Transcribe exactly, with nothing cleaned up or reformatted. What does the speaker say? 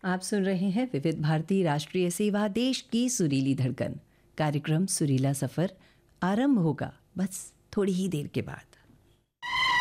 आप सुन रहे हैं विविध भारती राष्ट्रीय सेवा, देश की सुरीली धड़कन। कार्यक्रम सुरीला सफ़र आरंभ होगा बस थोड़ी ही देर के बाद।